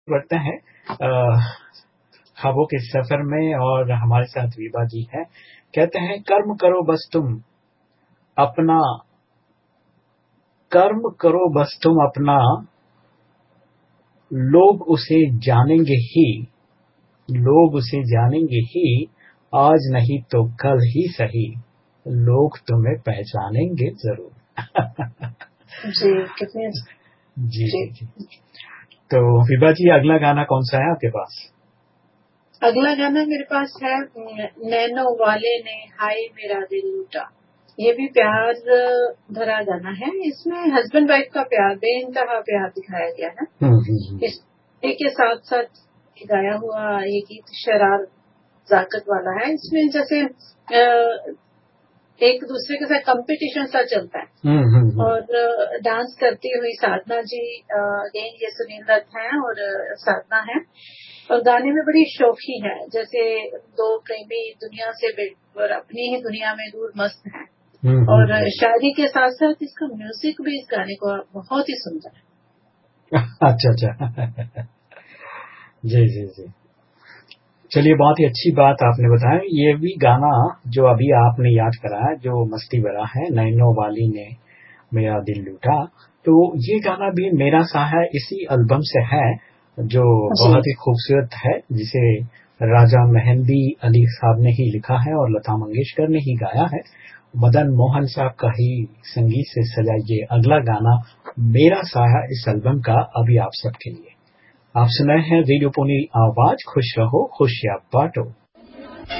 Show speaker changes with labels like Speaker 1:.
Speaker 1: बढ़ते हैं ख्वाबों के सफर में और हमारे साथ विभा जी है। कहते हैं कर्म करो बस तुम अपना, कर्म करो बस तुम अपना, लोग उसे जानेंगे ही, लोग उसे जानेंगे ही, आज नहीं तो कल ही सही, लोग तुम्हें पहचानेंगे जरूर।
Speaker 2: जी कितने
Speaker 1: जी जी जी। तो विभा जी अगला गाना कौन सा है आपके पास?
Speaker 2: अगला गाना मेरे पास है नैनो वाले ने हाय मेरा दिल लूटा। ये भी प्यार भरा गाना है। इसमें हस्बैंड वाइफ का प्यार, बेइंतहा प्यार दिखाया गया है। इस के साथ साथ गाया हुआ ये गीत शरार जाकत वाला है। इसमें जैसे एक दूसरे के साथ कंपटीशन सा चलता है और डांस करती हुई साधना जी, अगेन ये सुनील दत्त हैं और साधना है और गाने में बड़ी शौकी है। जैसे दो प्रेमी दुनिया से और अपनी ही दुनिया में दूर मस्त हैं। और शायरी के साथ साथ इसका म्यूजिक भी इस गाने को बहुत ही सुंदर है।
Speaker 1: अच्छा अच्छा। जी जी जी। चलिए बहुत ही अच्छी बात आपने बताया। ये भी गाना जो अभी आपने याद कराया जो मस्ती भरा है, नैनो वाली ने मेरा दिल लूटा, तो ये गाना भी मेरा सा है इसी एल्बम से है जो बहुत ही खूबसूरत है, जिसे राजा मेहंदी अली साहब ने ही लिखा है और लता मंगेशकर ने ही गाया है। मदन मोहन साहब का ही संगीत से सजा ये अगला गाना मेरा साया इस एल्बम का अभी आप सबके लिए। आप सुनाए हैं रेडियो पुनी आवाज, खुश रहो खुशियां बांटो।